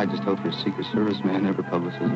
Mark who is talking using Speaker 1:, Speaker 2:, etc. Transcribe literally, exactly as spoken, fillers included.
Speaker 1: I just hope your Secret Service man never publishes